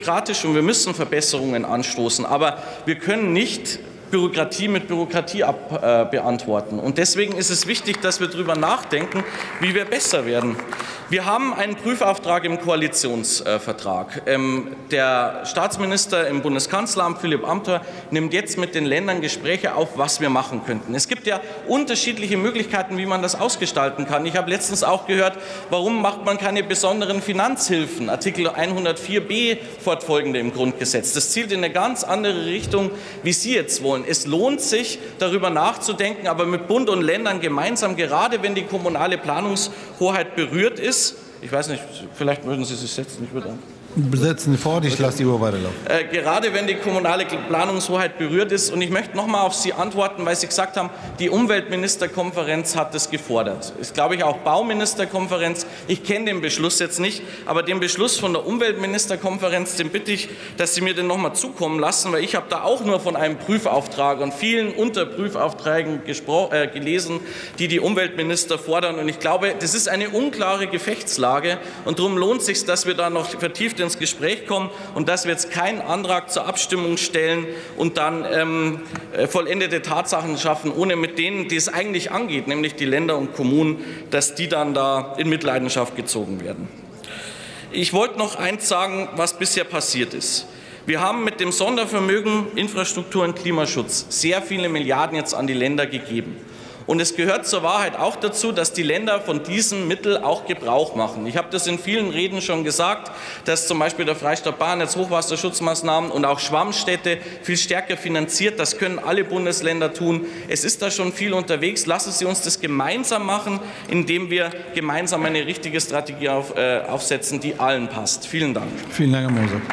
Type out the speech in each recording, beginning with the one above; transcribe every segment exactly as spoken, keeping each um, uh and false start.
bürokratisch und wir müssen Verbesserungen anstoßen, aber wir können nicht Bürokratie mit Bürokratie ab, äh, beantworten. Und deswegen ist es wichtig, dass wir darüber nachdenken, wie wir besser werden. Wir haben einen Prüfauftrag im Koalitionsvertrag. Ähm, der Staatsminister im Bundeskanzleramt, Philipp Amthor, nimmt jetzt mit den Ländern Gespräche auf, was wir machen könnten. Es gibt ja unterschiedliche Möglichkeiten, wie man das ausgestalten kann. Ich habe letztens auch gehört, warum macht man keine besonderen Finanzhilfen, Artikel hundertvier b fortfolgende im Grundgesetz. Das zielt in eine ganz andere Richtung, wie Sie jetzt wollen. Es lohnt sich, darüber nachzudenken, aber mit Bund und Ländern gemeinsam, gerade wenn die kommunale Planungshoheit berührt ist. Ich weiß nicht, vielleicht würden Sie sich setzen. Ich würde Setzen Sie fort, ich lasse die Uhr weiterlaufen. Äh, gerade wenn die kommunale Planungshoheit berührt ist. Und ich möchte noch mal auf Sie antworten, weil Sie gesagt haben, die Umweltministerkonferenz hat das gefordert. Ist, glaube ich, auch Bauministerkonferenz. Ich kenne den Beschluss jetzt nicht, aber den Beschluss von der Umweltministerkonferenz, den bitte ich, dass Sie mir den noch mal zukommen lassen, weil ich habe da auch nur von einem Prüfauftrag und vielen Unterprüfaufträgen äh, gelesen, die die Umweltminister fordern. Und ich glaube, das ist eine unklare Gefechtslage. Und darum lohnt es sich, dass wir da noch vertieft ins Gespräch kommen und dass wir jetzt keinen Antrag zur Abstimmung stellen und dann ähm, vollendete Tatsachen schaffen, ohne mit denen, die es eigentlich angeht, nämlich die Länder und Kommunen, dass die dann da in Mitleidenschaft gezogen werden. Ich wollte noch eins sagen, was bisher passiert ist. Wir haben mit dem Sondervermögen Infrastruktur und Klimaschutz sehr viele Milliarden jetzt an die Länder gegeben. Und es gehört zur Wahrheit auch dazu, dass die Länder von diesem Mittel auch Gebrauch machen. Ich habe das in vielen Reden schon gesagt, dass zum Beispiel der Freistaat Bayern jetzt Hochwasserschutzmaßnahmen und auch Schwammstädte viel stärker finanziert. Das können alle Bundesländer tun. Es ist da schon viel unterwegs. Lassen Sie uns das gemeinsam machen, indem wir gemeinsam eine richtige Strategie auf, äh, aufsetzen, die allen passt. Vielen Dank. Vielen Dank, Herr Moser.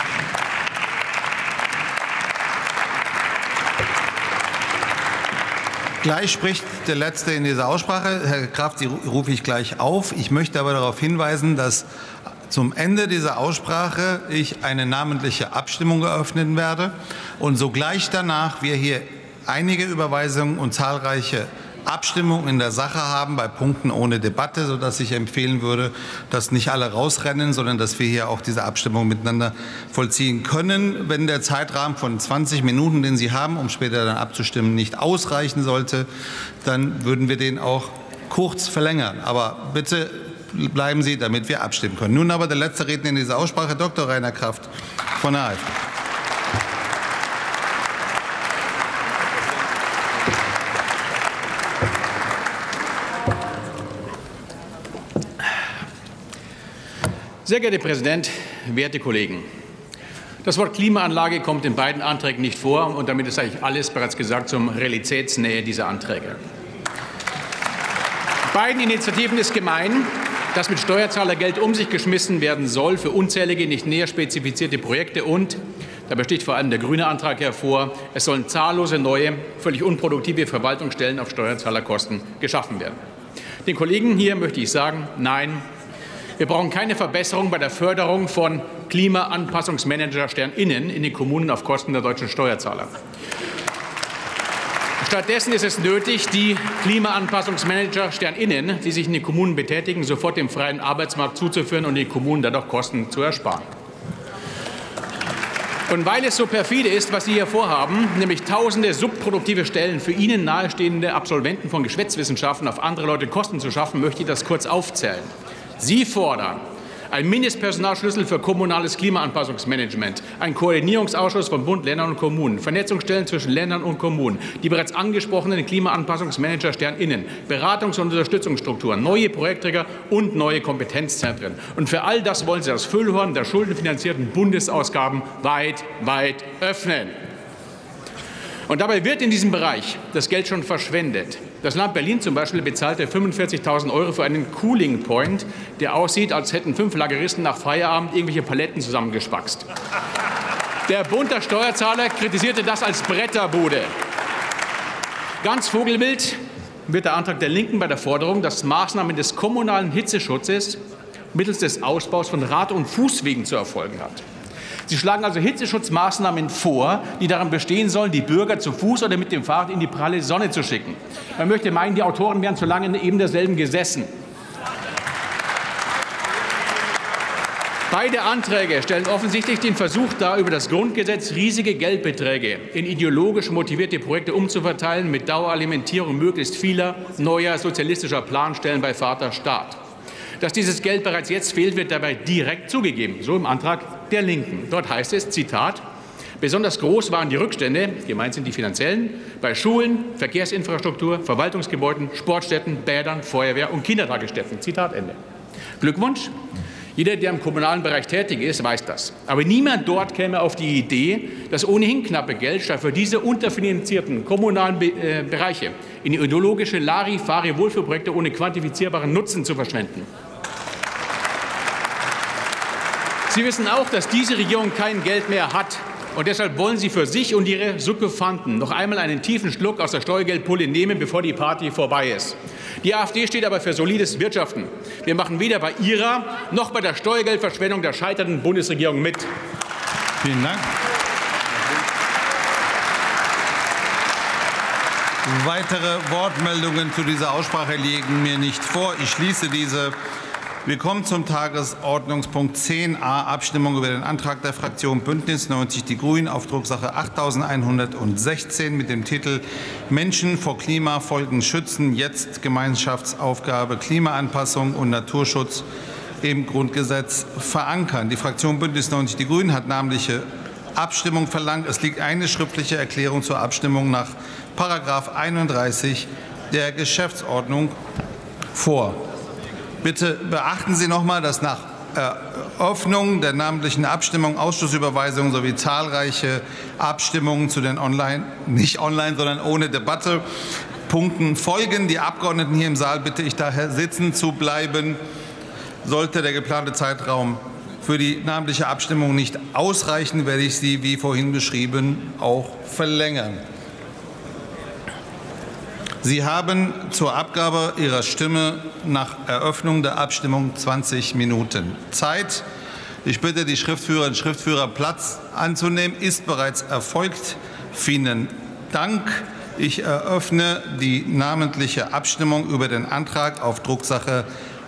Gleich spricht der Letzte in dieser Aussprache. Herr Kraft, Sie rufe ich gleich auf. Ich möchte aber darauf hinweisen, dass zum Ende dieser Aussprache ich eine namentliche Abstimmung eröffnen werde und sogleich danach wir hier einige Überweisungen und zahlreiche Abstimmung in der Sache haben bei Punkten ohne Debatte, sodass ich empfehlen würde, dass nicht alle rausrennen, sondern dass wir hier auch diese Abstimmung miteinander vollziehen können. Wenn der Zeitrahmen von zwanzig Minuten, den Sie haben, um später dann abzustimmen, nicht ausreichen sollte, dann würden wir den auch kurz verlängern. Aber bitte bleiben Sie, damit wir abstimmen können. Nun aber der letzte Redner in dieser Aussprache, Doktor Rainer Kraft von der AfD. Sehr geehrter Herr Präsident, werte Kollegen! Das Wort Klimaanlage kommt in beiden Anträgen nicht vor, und damit ist eigentlich alles bereits gesagt zur Realitätsnähe dieser Anträge. Beiden Initiativen ist gemein, dass mit Steuerzahlergeld um sich geschmissen werden soll für unzählige, nicht näher spezifizierte Projekte und, dabei sticht vor allem der grüne Antrag hervor, es sollen zahllose neue, völlig unproduktive Verwaltungsstellen auf Steuerzahlerkosten geschaffen werden. Den Kollegen hier möchte ich sagen, nein, wir brauchen keine Verbesserung bei der Förderung von Klimaanpassungsmanager-SternInnen in den Kommunen auf Kosten der deutschen Steuerzahler. Stattdessen ist es nötig, die Klimaanpassungsmanager-SternInnen, die sich in den Kommunen betätigen, sofort dem freien Arbeitsmarkt zuzuführen und den Kommunen dadurch Kosten zu ersparen. Und weil es so perfide ist, was Sie hier vorhaben, nämlich tausende subproduktive Stellen für Ihnen nahestehende Absolventen von Geschwätzwissenschaften auf andere Leute Kosten zu schaffen, möchte ich das kurz aufzählen. Sie fordern einen Mindestpersonalschlüssel für kommunales Klimaanpassungsmanagement, einen Koordinierungsausschuss von Bund, Ländern und Kommunen, Vernetzungsstellen zwischen Ländern und Kommunen, die bereits angesprochenen Klimaanpassungsmanager SternInnen, Beratungs- und Unterstützungsstrukturen, neue Projektträger und neue Kompetenzzentren. Und für all das wollen Sie das Füllhorn der schuldenfinanzierten Bundesausgaben weit, weit öffnen. Und dabei wird in diesem Bereich das Geld schon verschwendet. Das Land Berlin zum Beispiel bezahlte fünfundvierzigtausend Euro für einen Cooling Point, der aussieht, als hätten fünf Lageristen nach Feierabend irgendwelche Paletten zusammengespackst. Der Bund der Steuerzahler kritisierte das als Bretterbude. Ganz vogelwild wird der Antrag der Linken bei der Forderung, dass Maßnahmen des kommunalen Hitzeschutzes mittels des Ausbaus von Rad- und Fußwegen zu erfolgen hat. Sie schlagen also Hitzeschutzmaßnahmen vor, die darin bestehen sollen, die Bürger zu Fuß oder mit dem Fahrrad in die pralle Sonne zu schicken. Man möchte meinen, die Autoren wären zu lange eben derselben gesessen. Beide Anträge stellen offensichtlich den Versuch dar, über das Grundgesetz riesige Geldbeträge in ideologisch motivierte Projekte umzuverteilen, mit Daueralimentierung möglichst vieler neuer sozialistischer Planstellen bei Vater Staat. Dass dieses Geld bereits jetzt fehlt, wird dabei direkt zugegeben, so im Antrag der Linken. Dort heißt es, Zitat, besonders groß waren die Rückstände, gemeint sind die finanziellen, bei Schulen, Verkehrsinfrastruktur, Verwaltungsgebäuden, Sportstätten, Bädern, Feuerwehr und Kindertagesstätten. Zitat Ende. Glückwunsch. Jeder, der im kommunalen Bereich tätig ist, weiß das. Aber niemand dort käme auf die Idee, das ohnehin knappe Geld statt für diese unterfinanzierten kommunalen Be äh, Bereiche in ideologische Larifari-Wohlfühlprojekte ohne quantifizierbaren Nutzen zu verschwenden. Sie wissen auch, dass diese Regierung kein Geld mehr hat. Und deshalb wollen Sie für sich und Ihre Sukkufanten noch einmal einen tiefen Schluck aus der Steuergeldpulle nehmen, bevor die Party vorbei ist. Die AfD steht aber für solides Wirtschaften. Wir machen weder bei ihrer noch bei der Steuergeldverschwendung der scheiternden Bundesregierung mit. Vielen Dank. Weitere Wortmeldungen zu dieser Aussprache liegen mir nicht vor. Ich schließe diese. Wir kommen zum Tagesordnungspunkt zehn a, Abstimmung über den Antrag der Fraktion Bündnis neunzig Die Grünen auf Drucksache achttausendeinhundertsechzehn mit dem Titel Menschen vor Klimafolgen schützen, jetzt Gemeinschaftsaufgabe Klimaanpassung und Naturschutz im Grundgesetz verankern. Die Fraktion Bündnis neunzig Die Grünen hat namentliche Abstimmung verlangt. Es liegt eine schriftliche Erklärung zur Abstimmung nach Paragraph einunddreißig der Geschäftsordnung vor. Bitte beachten Sie noch einmal, dass nach Eröffnung der namentlichen Abstimmung, Ausschussüberweisungen sowie zahlreiche Abstimmungen zu den online, nicht online, sondern ohne Debatte, Punkten folgen. Die Abgeordneten hier im Saal bitte ich daher sitzen zu bleiben. Sollte der geplante Zeitraum für die namentliche Abstimmung nicht ausreichen, werde ich sie, wie vorhin beschrieben, auch verlängern. Sie haben zur Abgabe Ihrer Stimme nach Eröffnung der Abstimmung zwanzig Minuten Zeit. Ich bitte die Schriftführerinnen und Schriftführer, Platz anzunehmen. Ist bereits erfolgt. Vielen Dank. Ich eröffne die namentliche Abstimmung über den Antrag auf Drucksache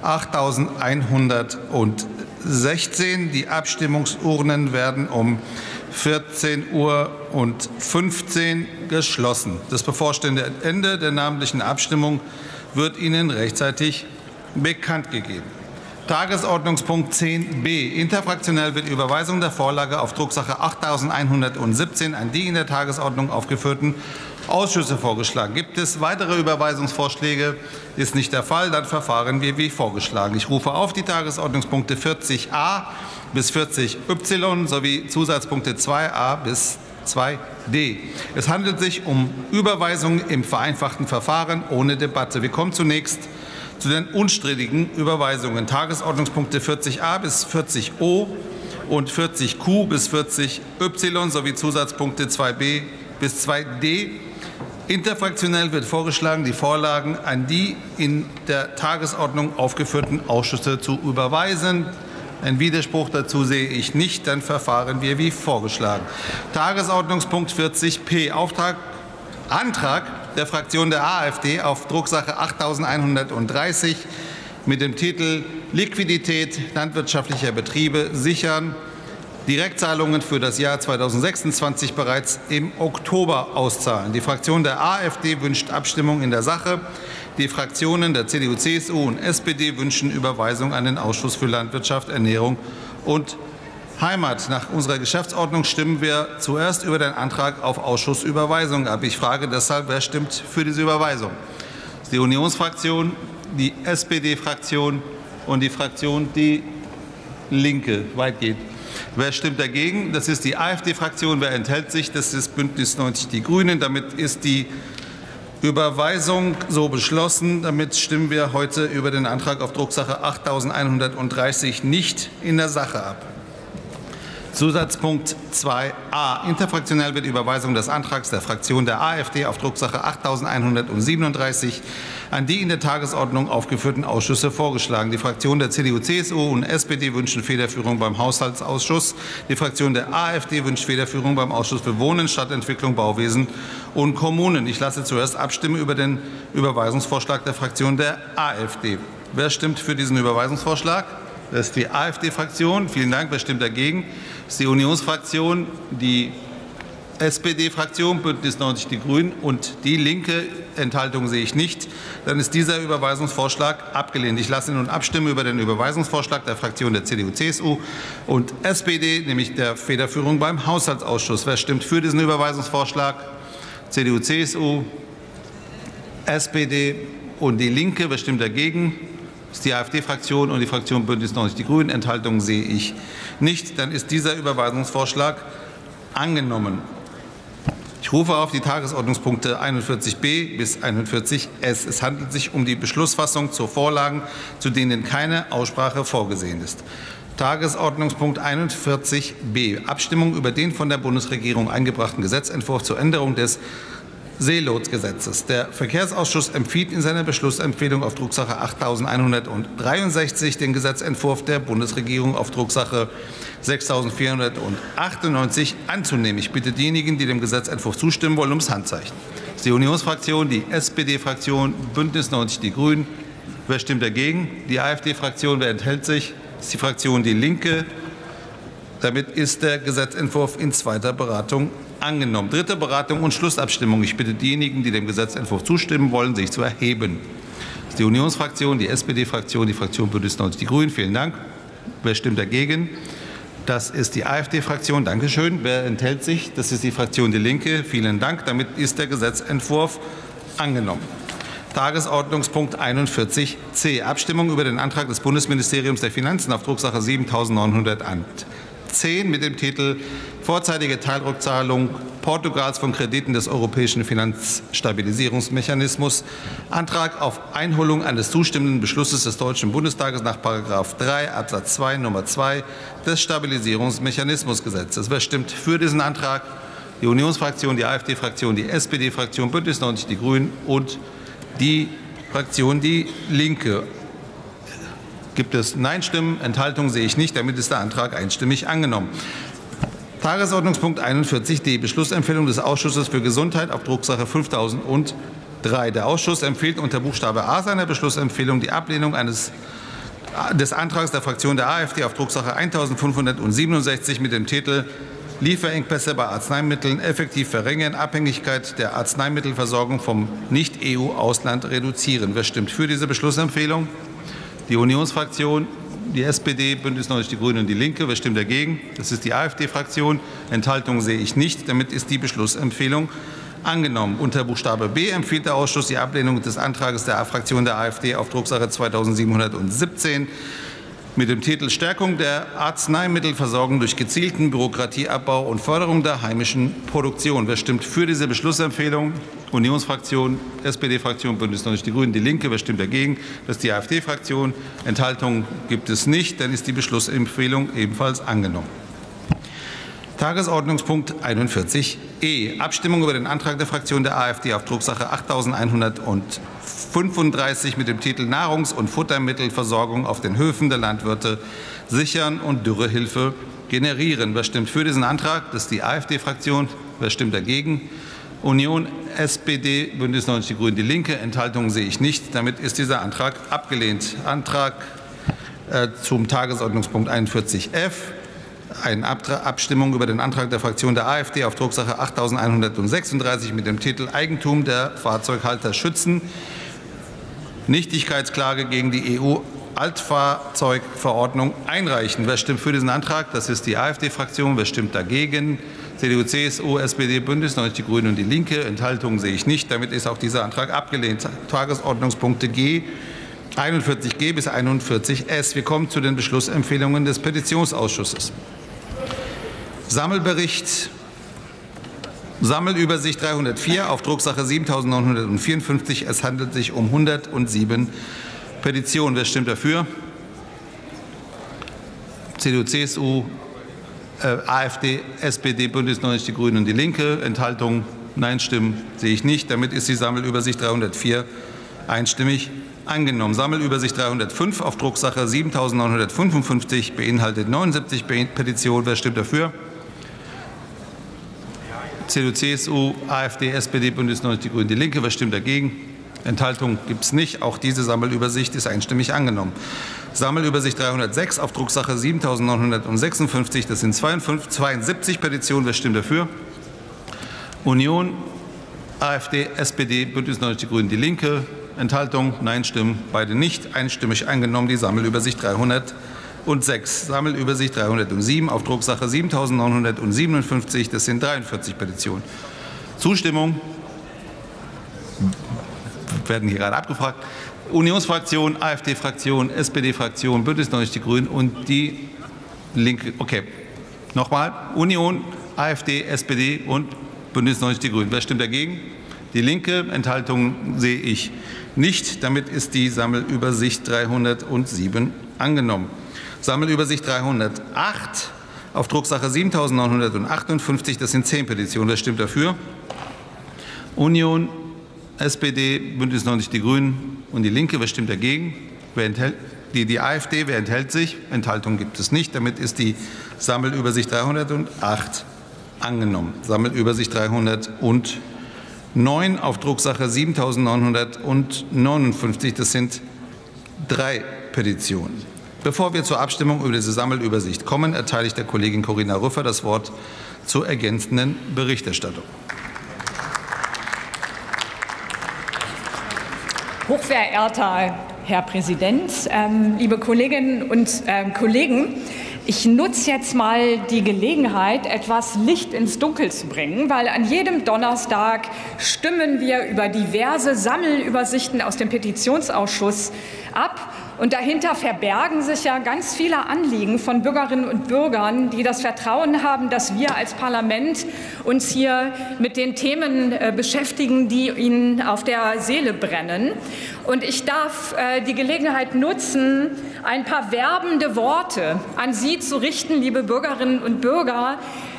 achttausendeinhundertsechzehn. Die Abstimmungsurnen werden um vierzehn Uhr fünfzehn geschlossen. Das bevorstehende Ende der namentlichen Abstimmung wird Ihnen rechtzeitig bekannt gegeben. Tagesordnungspunkt zehn b. Interfraktionell wird Überweisung der Vorlage auf Drucksache achttausendeinhundertsiebzehn an die in der Tagesordnung aufgeführten Ausschüsse vorgeschlagen. Gibt es weitere Überweisungsvorschläge? Ist nicht der Fall. Dann verfahren wir wie vorgeschlagen. Ich rufe auf die Tagesordnungspunkte vierzig a bis vierzig y sowie Zusatzpunkte zwei a bis zwei d. Es handelt sich um Überweisungen im vereinfachten Verfahren ohne Debatte. Wir kommen zunächst zu den unstrittigen Überweisungen. Tagesordnungspunkte vierzig a bis vierzig o und vierzig q bis vierzig y sowie Zusatzpunkte zwei b bis zwei d. Interfraktionell wird vorgeschlagen, die Vorlagen an die in der Tagesordnung aufgeführten Ausschüsse zu überweisen. Einen Widerspruch dazu sehe ich nicht. Dann verfahren wir wie vorgeschlagen. Tagesordnungspunkt vierzig p. Auftrag, Antrag der Fraktion der AfD auf Drucksache achttausendeinhundertdreißig mit dem Titel Liquidität landwirtschaftlicher Betriebe sichern. Direktzahlungen für das Jahr zweitausendsechsundzwanzig bereits im Oktober auszahlen. Die Fraktion der AfD wünscht Abstimmung in der Sache. Die Fraktionen der C D U, C S U und S P D wünschen Überweisung an den Ausschuss für Landwirtschaft, Ernährung und Heimat. Nach unserer Geschäftsordnung stimmen wir zuerst über den Antrag auf Ausschussüberweisung ab. Ich frage deshalb, wer stimmt für diese Überweisung? Das ist die Unionsfraktion, die S P D-Fraktion und die Fraktion Die Linke, weitgehend. Wer stimmt dagegen? Das ist die AfD-Fraktion. Wer enthält sich? Das ist Bündnis neunzig Die Grünen. Damit ist die Überweisung so beschlossen. Damit stimmen wir heute über den Antrag auf Drucksache achttausendeinhundertdreißig nicht in der Sache ab. Zusatzpunkt zwei a. Interfraktionell wird Überweisung des Antrags der Fraktion der AfD auf Drucksache achttausendeinhundertsiebenunddreißig an die in der Tagesordnung aufgeführten Ausschüsse vorgeschlagen. Die Fraktion der C D U, C S U und S P D wünschen Federführung beim Haushaltsausschuss. Die Fraktion der AfD wünscht Federführung beim Ausschuss für Wohnen, Stadtentwicklung, Bauwesen und Kommunen. Ich lasse zuerst abstimmen über den Überweisungsvorschlag der Fraktion der AfD. Wer stimmt für diesen Überweisungsvorschlag? Das ist die AfD-Fraktion. Vielen Dank. Wer stimmt dagegen? Das ist die Unionsfraktion, die S P D-Fraktion, Bündnis neunzig Die Grünen und die Linke. Enthaltung sehe ich nicht. Dann ist dieser Überweisungsvorschlag abgelehnt. Ich lasse nun abstimmen über den Überweisungsvorschlag der Fraktion der C D U C S U und S P D, nämlich der Federführung beim Haushaltsausschuss. Wer stimmt für diesen Überweisungsvorschlag? C D U C S U, S P D und die Linke. Wer stimmt dagegen? Das ist die AfD-Fraktion und die Fraktion Bündnis neunzig Die Grünen. Enthaltungen sehe ich nicht. Dann ist dieser Überweisungsvorschlag angenommen. Ich rufe auf die Tagesordnungspunkte einundvierzig b bis einundvierzig s. Es handelt sich um die Beschlussfassung zu Vorlagen, zu denen keine Aussprache vorgesehen ist. Tagesordnungspunkt einundvierzig b. Abstimmung über den von der Bundesregierung eingebrachten Gesetzentwurf zur Änderung des Seelotgesetzes. Der Verkehrsausschuss empfiehlt in seiner Beschlussempfehlung auf Drucksache achttausendeinhundertdreiundsechzig den Gesetzentwurf der Bundesregierung auf Drucksache sechstausendvierhundertachtundneunzig anzunehmen. Ich bitte diejenigen, die dem Gesetzentwurf zustimmen wollen, ums Handzeichen. Das ist die Unionsfraktion, die S P D-Fraktion, Bündnis neunzig Die Grünen. Wer stimmt dagegen? Die AfD-Fraktion. Wer enthält sich? Das ist die Fraktion Die Linke. Damit ist der Gesetzentwurf in zweiter Beratung angenommen. Dritte Beratung und Schlussabstimmung. Ich bitte diejenigen, die dem Gesetzentwurf zustimmen wollen, sich zu erheben. Das ist die Unionsfraktion, die S P D-Fraktion, die Fraktion Bündnis neunzig Die Grünen. Vielen Dank. Wer stimmt dagegen? Das ist die AfD-Fraktion. Dankeschön. Wer enthält sich? Das ist die Fraktion Die Linke. Vielen Dank. Damit ist der Gesetzentwurf angenommen. Tagesordnungspunkt einundvierzig c. Abstimmung über den Antrag des Bundesministeriums der Finanzen auf Drucksache siebentausendneunhundertzehn mit dem Titel Vorzeitige Teilrückzahlung Portugals von Krediten des Europäischen Finanzstabilisierungsmechanismus. Antrag auf Einholung eines zustimmenden Beschlusses des Deutschen Bundestages nach Paragraph drei Absatz zwei Nummer zwei des Stabilisierungsmechanismusgesetzes. Wer stimmt für diesen Antrag? Die Unionsfraktion, die AfD-Fraktion, die S P D-Fraktion, Bündnis neunzig Die Grünen und die Fraktion Die Linke. Gibt es Nein-Stimmen? Enthaltungen sehe ich nicht. Damit ist der Antrag einstimmig angenommen. Tagesordnungspunkt einundvierzig d. Beschlussempfehlung des Ausschusses für Gesundheit auf Drucksache fünftausenddrei. Der Ausschuss empfiehlt unter Buchstabe A seiner Beschlussempfehlung die Ablehnung eines, des Antrags der Fraktion der AfD auf Drucksache eintausendfünfhundertsiebenundsechzig mit dem Titel Lieferengpässe bei Arzneimitteln effektiv verringern, Abhängigkeit der Arzneimittelversorgung vom Nicht-E U-Ausland reduzieren. Wer stimmt für diese Beschlussempfehlung? Die Unionsfraktion, die S P D, Bündnis neunzig Die Grünen und die Linke. Wer stimmt dagegen? Das ist die AfD-Fraktion. Enthaltung sehe ich nicht. Damit ist die Beschlussempfehlung angenommen. Unter Buchstabe B empfiehlt der Ausschuss die Ablehnung des Antrags der Fraktion der AfD auf Drucksache zweitausendsiebenhundertsiebzehn mit dem Titel Stärkung der Arzneimittelversorgung durch gezielten Bürokratieabbau und Förderung der heimischen Produktion. Wer stimmt für diese Beschlussempfehlung? Unionsfraktion, S P D-Fraktion, Bündnis neunzig Die Grünen, die Linke. Wer stimmt dagegen? Das ist die AfD-Fraktion. Enthaltungen gibt es nicht. Dann ist die Beschlussempfehlung ebenfalls angenommen. Tagesordnungspunkt einundvierzig e. Abstimmung über den Antrag der Fraktion der AfD auf Drucksache achttausendeinhundertfünfunddreißig mit dem Titel Nahrungs- und Futtermittelversorgung auf den Höfen der Landwirte sichern und Dürrehilfe generieren. Wer stimmt für diesen Antrag? Das ist die AfD-Fraktion. Wer stimmt dagegen? Union, S P D, Bündnis neunzig Die Grünen, die Linke. Enthaltungen sehe ich nicht. Damit ist dieser Antrag abgelehnt. Antrag äh, zum Tagesordnungspunkt einundvierzig f. Eine Abstimmung über den Antrag der Fraktion der AfD auf Drucksache achttausendeinhundertsechsunddreißig mit dem Titel Eigentum der Fahrzeughalter schützen. Nichtigkeitsklage gegen die E U-Altfahrzeugverordnung einreichen. Wer stimmt für diesen Antrag? Das ist die AfD-Fraktion. Wer stimmt dagegen? C D U, C S U, S P D, Bündnis neunzig Die Grünen und die Linke. Enthaltungen sehe ich nicht. Damit ist auch dieser Antrag abgelehnt. Tagesordnungspunkte G. einundvierzig g bis einundvierzig s. Wir kommen zu den Beschlussempfehlungen des Petitionsausschusses. Sammelbericht, Sammelübersicht dreihundertvier auf Drucksache siebentausendneunhundertvierundfünfzig. Es handelt sich um hundertsieben Petitionen. Wer stimmt dafür? C D U, C S U, äh, AfD, S P D, Bündnis neunzig Die Grünen und die Linke. Enthaltungen, Nein-Stimmen sehe ich nicht. Damit ist die Sammelübersicht dreihundertvier einstimmig angenommen. Sammelübersicht dreihundertfünf auf Drucksache siebentausendneunhundertfünfundfünfzig beinhaltet neunundsiebzig Petitionen. Wer stimmt dafür? C D U, C S U, AfD, S P D, Bündnis neunzig Die Grünen, die Linke. Wer stimmt dagegen? Enthaltung gibt es nicht. Auch diese Sammelübersicht ist einstimmig angenommen. Sammelübersicht dreihundertsechs auf Drucksache siebentausendneunhundertsechsundfünfzig. Das sind zweiundsiebzig Petitionen. Wer stimmt dafür? Union, AfD, S P D, Bündnis neunzig Die Grünen, Die Linke. Enthaltung? Nein-Stimmen. Beide nicht. Einstimmig angenommen. Die Sammelübersicht dreihundertsechs. Sammelübersicht dreihundertsieben auf Drucksache siebentausendneunhundertsiebenundfünfzig. Das sind dreiundvierzig Petitionen. Zustimmung? Werden hier gerade abgefragt. Unionsfraktion, AfD-Fraktion, S P D-Fraktion, Bündnis neunzig Die Grünen und die Linke. Okay, nochmal. Union, AfD, S P D und Bündnis neunzig Die Grünen. Wer stimmt dagegen? Die Linke. Enthaltungen sehe ich nicht. Damit ist die Sammelübersicht dreihundertsieben angenommen. Sammelübersicht dreihundertacht auf Drucksache siebentausendneunhundertachtundfünfzig. Das sind zehn Petitionen. Wer stimmt dafür? Union, S P D, Bündnis neunzig Die Grünen und die Linke. Wer stimmt dagegen? Wer enthält, die, die AfD. Wer enthält sich? Enthaltung gibt es nicht. Damit ist die Sammelübersicht dreihundertacht angenommen. Sammelübersicht dreihundertneun auf Drucksache siebentausendneunhundertneunundfünfzig. Das sind drei Petitionen. Bevor wir zur Abstimmung über diese Sammelübersicht kommen, erteile ich der Kollegin Corinna Rüffer das Wort zur ergänzenden Berichterstattung. Hochverehrter Herr Präsident, ähm, liebe Kolleginnen und äh, Kollegen! Ich nutze jetzt mal die Gelegenheit, etwas Licht ins Dunkel zu bringen, weil an jedem Donnerstag stimmen wir über diverse Sammelübersichten aus dem Petitionsausschuss ab. Und dahinter verbergen sich ja ganz viele Anliegen von Bürgerinnen und Bürgern, die das Vertrauen haben, dass wir als Parlament uns hier mit den Themen beschäftigen, die ihnen auf der Seele brennen. Und ich darf die Gelegenheit nutzen, ein paar werbende Worte an Sie zu richten, liebe Bürgerinnen und Bürger,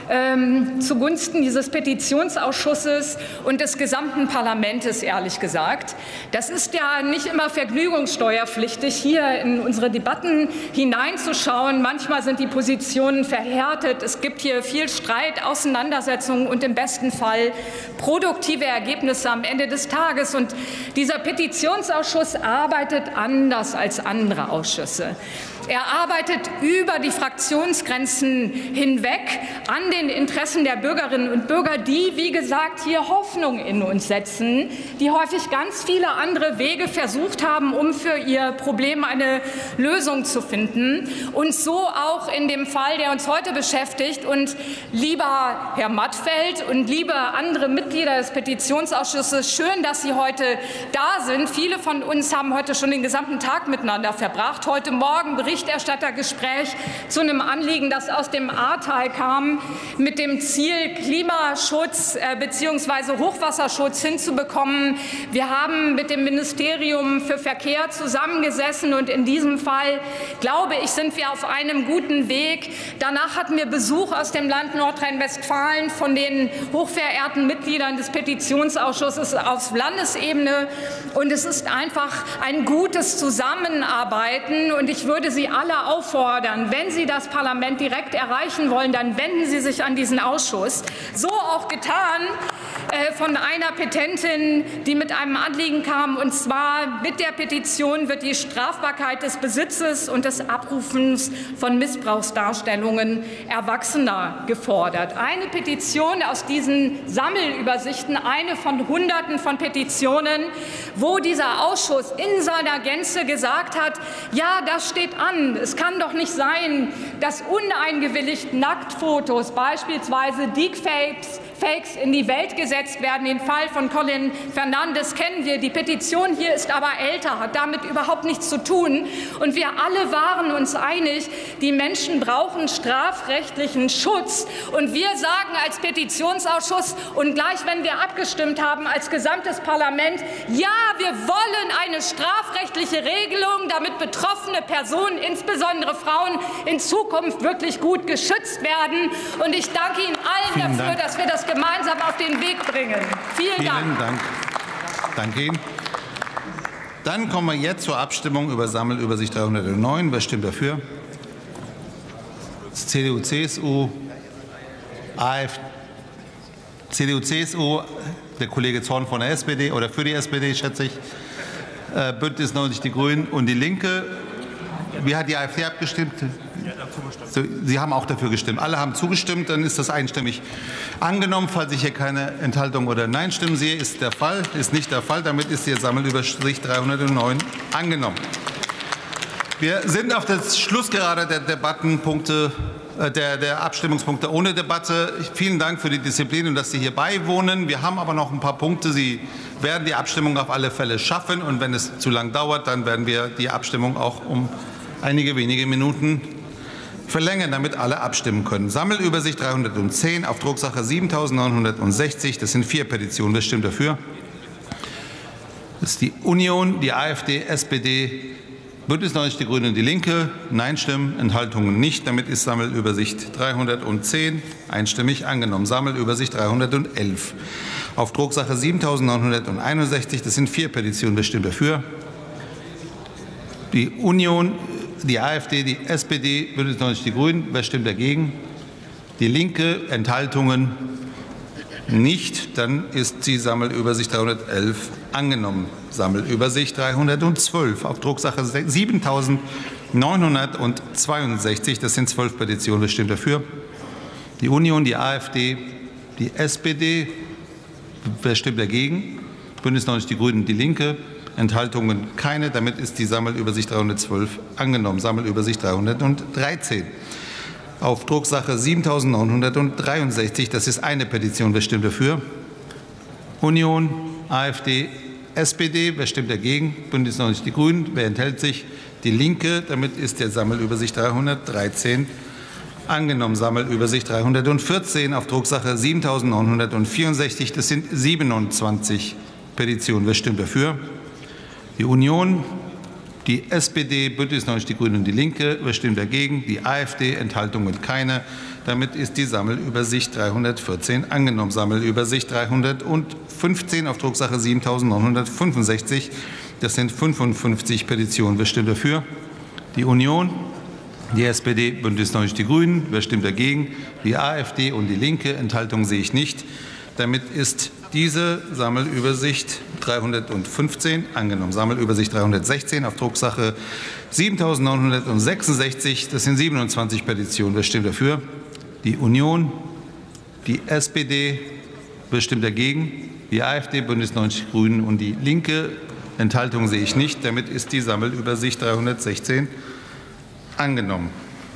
Ähm, zugunsten dieses Petitionsausschusses und des gesamten Parlaments, ehrlich gesagt. Das ist ja nicht immer vergnügungssteuerpflichtig, hier in unsere Debatten hineinzuschauen. Manchmal sind die Positionen verhärtet. Es gibt hier viel Streit, Auseinandersetzungen und im besten Fall produktive Ergebnisse am Ende des Tages. Und dieser Petitionsausschuss arbeitet anders als andere Ausschüsse. Er arbeitet über die Fraktionsgrenzen hinweg an den Interessen der Bürgerinnen und Bürger, die, wie gesagt, hier Hoffnung in uns setzen, die häufig ganz viele andere Wege versucht haben, um für ihr Problem eine Lösung zu finden. Und so auch in dem Fall, der uns heute beschäftigt. Und lieber Herr Mattfeld und liebe andere Mitglieder des Petitionsausschusses, schön, dass Sie heute da sind. Viele von uns haben heute schon den gesamten Tag miteinander verbracht. Heute Morgen Berichterstattergespräch zu einem Anliegen, das aus dem Ahrtal kam, mit dem Ziel, Klimaschutz äh, bzw. Hochwasserschutz hinzubekommen. Wir haben mit dem Ministerium für Verkehr zusammengesessen und in diesem Fall, glaube ich, sind wir auf einem guten Weg. Danach hatten wir Besuch aus dem Land Nordrhein-Westfalen von den hochverehrten Mitgliedern des Petitionsausschusses auf Landesebene. Und es ist einfach ein gutes Zusammenarbeiten. Und ich würde Sie alle auffordern, wenn Sie das Parlament direkt erreichen wollen, dann wenden Sie sich an diesen Ausschuss. So auch getan äh, von einer Petentin, die mit einem Anliegen kam. Und zwar mit der Petition wird die Strafbarkeit des Besitzes und des Abrufens von Missbrauchsdarstellungen Erwachsener gefordert. Eine Petition aus diesen Sammelübersichten, eine von Hunderten von Petitionen, wo dieser Ausschuss in seiner Gänze gesagt hat, ja, das steht an. Es kann doch nicht sein, dass uneingewilligt Nacktfotos, beispielsweise Deepfakes, Fakes in die Welt gesetzt werden. Den Fall von Colin Fernandes kennen wir. Die Petition hier ist aber älter, hat damit überhaupt nichts zu tun. Und wir alle waren uns einig, die Menschen brauchen strafrechtlichen Schutz. Und wir sagen als Petitionsausschuss und gleich, wenn wir abgestimmt haben, als gesamtes Parlament, ja, wir wollen eine strafrechtliche Regelung, damit betroffene Personen, insbesondere Frauen, in Zukunft wirklich gut geschützt werden. Und ich danke Ihnen allen Vielen dafür, Dank. dass wir das gemeinsam auf den Weg bringen. Vielen, Vielen Dank. Dank. Danke Ihnen. Dann kommen wir jetzt zur Abstimmung über Sammelübersicht dreihundertneun. Wer stimmt dafür? C D U, C S U, AfD, C D U, C S U, der Kollege Zorn von der S P D oder für die S P D, schätze ich, äh, Bündnis neunzig Die Grünen und die Linke. Wie hat die AfD abgestimmt? So, Sie haben auch dafür gestimmt. Alle haben zugestimmt, dann ist das einstimmig angenommen. Falls ich hier keine Enthaltung oder Nein-Stimmen sehe, ist der Fall, ist nicht der Fall. Damit ist die Sammelübersicht dreihundertneun angenommen. Wir sind auf das Schlussgerade der Debattenpunkte, äh, der, der Abstimmungspunkte ohne Debatte. Vielen Dank für die Disziplin und dass Sie hier beiwohnen. Wir haben aber noch ein paar Punkte. Sie werden die Abstimmung auf alle Fälle schaffen. Und wenn es zu lang dauert, dann werden wir die Abstimmung auch um einige wenige Minuten verlängern, damit alle abstimmen können. Sammelübersicht dreihundertzehn auf Drucksache siebentausendneunhundertsechzig. Das sind vier Petitionen. Wer stimmt dafür? Das ist die Union, die AfD, S P D, Bündnis neunzig Die Grünen und die Linke. Nein-Stimmen, Enthaltungen nicht. Damit ist Sammelübersicht dreihundertzehn einstimmig angenommen. Sammelübersicht dreihundertelf auf Drucksache siebentausendneunhunderteinundsechzig. Das sind vier Petitionen. Wer stimmt dafür? Die Union, die AfD, die S P D, Bündnis neunzig Die Grünen. Wer stimmt dagegen? Die Linke. Enthaltungen nicht. Dann ist die Sammelübersicht dreihundertelf angenommen. Sammelübersicht dreihundertzwölf auf Drucksache siebentausendneunhundertzweiundsechzig. Das sind zwölf Petitionen. Wer stimmt dafür? Die Union, die AfD, die S P D. Wer stimmt dagegen? Bündnis neunzig Die Grünen, die Linke. Enthaltungen keine. Damit ist die Sammelübersicht dreihundertzwölf angenommen. Sammelübersicht dreihundertdreizehn auf Drucksache siebentausendneunhundertdreiundsechzig. Das ist eine Petition. Wer stimmt dafür? Union, AfD, S P D. Wer stimmt dagegen? Bündnis neunzig Die Grünen. Wer enthält sich? Die Linke. Damit ist der Sammelübersicht dreihundertdreizehn angenommen. Sammelübersicht dreihundertvierzehn auf Drucksache siebentausendneunhundertvierundsechzig. Das sind siebenundzwanzig Petitionen. Wer stimmt dafür? Die Union, die S P D, Bündnis neunzig Die Grünen und die Linke. Wer stimmt dagegen? Die AfD. Enthaltungen keine. Damit ist die Sammelübersicht dreihundertvierzehn angenommen. Sammelübersicht dreihundertfünfzehn auf Drucksache siebentausendneunhundertfünfundsechzig. Das sind fünfundfünfzig Petitionen. Wer stimmt dafür? Die Union, die S P D, Bündnis neunzig Die Grünen. Wer stimmt dagegen? Die AfD und die Linke. Enthaltungen sehe ich nicht. Damit ist diese Sammelübersicht dreihundertfünfzehn angenommen. Sammelübersicht dreihundertsechzehn auf Drucksache siebentausendneunhundertsechsundsechzig. Das sind siebenundzwanzig Petitionen. Wer stimmt dafür? Die Union, die S P D. Wer stimmt dagegen? Die AfD, Bündnis neunzig Grünen und die Linke. Enthaltungen sehe ich nicht. Damit ist die Sammelübersicht dreihundertsechzehn angenommen.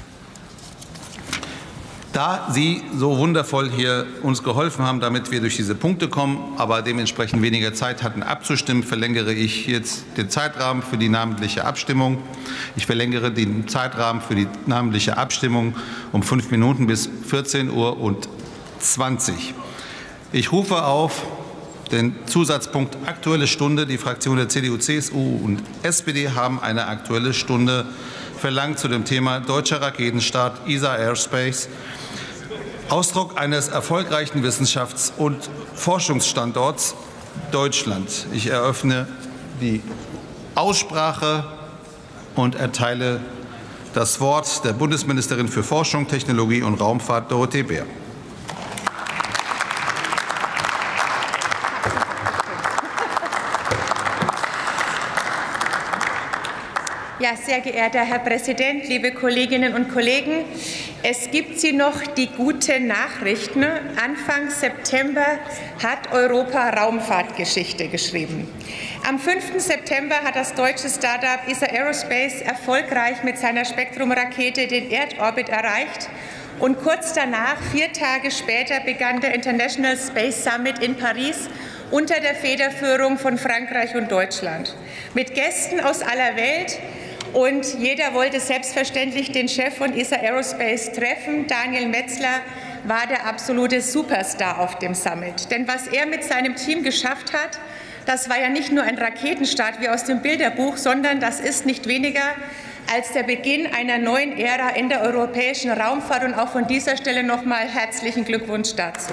Da Sie so wundervoll hier uns geholfen haben, damit wir durch diese Punkte kommen, aber dementsprechend weniger Zeit hatten abzustimmen, verlängere ich jetzt den Zeitrahmen für die namentliche Abstimmung. Ich verlängere den Zeitrahmen für die namentliche Abstimmung um fünf Minuten bis vierzehn Uhr zwanzig. Ich rufe auf den Zusatzpunkt Aktuelle Stunde. Die Fraktionen der C D U, C S U und S P D haben eine Aktuelle Stunde verlangt zu dem Thema deutscher Raketenstart E S A Aerospace. Ausdruck eines erfolgreichen Wissenschafts- und Forschungsstandorts Deutschland. Ich eröffne die Aussprache und erteile das Wort der Bundesministerin für Forschung, Technologie und Raumfahrt, Dorothee Bär. Ja, sehr geehrter Herr Präsident, liebe Kolleginnen und Kollegen! Es gibt Sie noch die guten Nachrichten. Anfang September hat Europa Raumfahrtgeschichte geschrieben. Am fünften September hat das deutsche Start-up E S A Aerospace erfolgreich mit seiner Spektrum-Rakete den Erdorbit erreicht. Und kurz danach, vier Tage später, begann der International Space Summit in Paris unter der Federführung von Frankreich und Deutschland. Mit Gästen aus aller Welt. Und jeder wollte selbstverständlich den Chef von E S A Aerospace treffen. Daniel Metzler war der absolute Superstar auf dem Summit. Denn was er mit seinem Team geschafft hat, das war ja nicht nur ein Raketenstart wie aus dem Bilderbuch, sondern das ist nicht weniger als der Beginn einer neuen Ära in der europäischen Raumfahrt. Und auch von dieser Stelle noch mal herzlichen Glückwunsch dazu.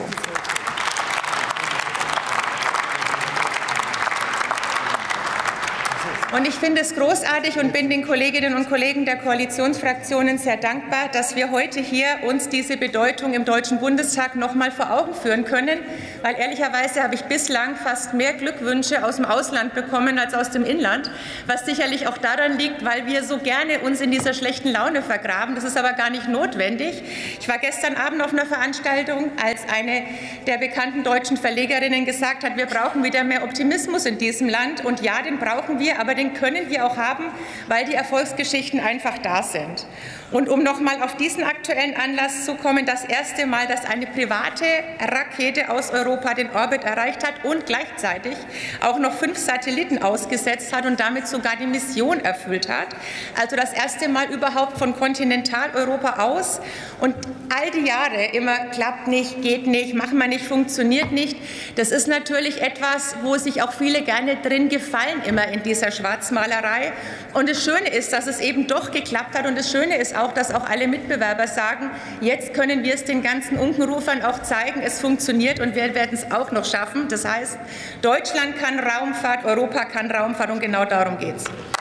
Und ich finde es großartig und bin den Kolleginnen und Kollegen der Koalitionsfraktionen sehr dankbar, dass wir heute hier uns diese Bedeutung im Deutschen Bundestag noch mal vor Augen führen können, weil ehrlicherweise habe ich bislang fast mehr Glückwünsche aus dem Ausland bekommen als aus dem Inland, was sicherlich auch daran liegt, weil wir so gerne uns in dieser schlechten Laune vergraben. Das ist aber gar nicht notwendig. Ich war gestern Abend auf einer Veranstaltung, als eine der bekannten deutschen Verlegerinnen gesagt hat, wir brauchen wieder mehr Optimismus in diesem Land. Und ja, den brauchen wir, aber den können wir auch haben, weil die Erfolgsgeschichten einfach da sind. Und um noch mal auf diesen aktuellen Anlass zu kommen, das erste Mal, dass eine private Rakete aus Europa den Orbit erreicht hat und gleichzeitig auch noch fünf Satelliten ausgesetzt hat und damit sogar die Mission erfüllt hat. Also das erste Mal überhaupt von Kontinentaleuropa aus. Und all die Jahre immer klappt nicht, geht nicht, machen wir nicht, funktioniert nicht. Das ist natürlich etwas, wo sich auch viele gerne drin gefallen, immer in dieser Schwarzmalerei. Und das Schöne ist, dass es eben doch geklappt hat. Und das Schöne ist auch, dass auch alle Mitbewerber sagen, jetzt können wir es den ganzen Unkenrufern auch zeigen, es funktioniert und wir werden es auch noch schaffen. Das heißt, Deutschland kann Raumfahrt, Europa kann Raumfahrt und genau darum geht es.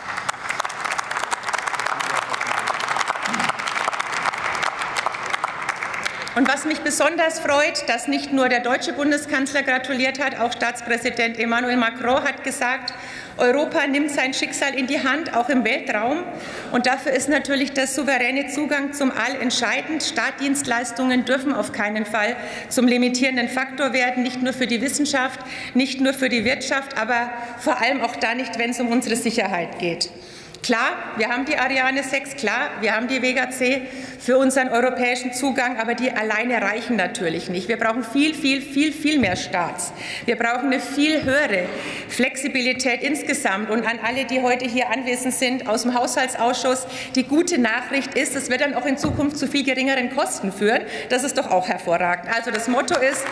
Und was mich besonders freut, dass nicht nur der deutsche Bundeskanzler gratuliert hat, auch Staatspräsident Emmanuel Macron hat gesagt, Europa nimmt sein Schicksal in die Hand, auch im Weltraum. Und dafür ist natürlich der souveräne Zugang zum All entscheidend. Startdienstleistungen dürfen auf keinen Fall zum limitierenden Faktor werden, nicht nur für die Wissenschaft, nicht nur für die Wirtschaft, aber vor allem auch da nicht, wenn es um unsere Sicherheit geht. Klar, wir haben die Ariane sechs, klar, wir haben die Vega C für unseren europäischen Zugang, aber die alleine reichen natürlich nicht. Wir brauchen viel, viel, viel, viel mehr Starts. Wir brauchen eine viel höhere Flexibilität insgesamt. Und an alle, die heute hier anwesend sind aus dem Haushaltsausschuss, die gute Nachricht ist, es wird dann auch in Zukunft zu viel geringeren Kosten führen. Das ist doch auch hervorragend. Also das Motto ist,